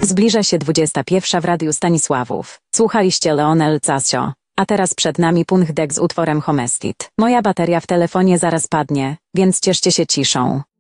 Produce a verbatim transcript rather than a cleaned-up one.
Zbliża się dwudziesta pierwsza w Radiu Stanisławów. Słuchaliście Leonel Casio. A teraz przed nami punkt z utworem Homestit. Moja bateria w telefonie zaraz padnie, więc cieszcie się ciszą.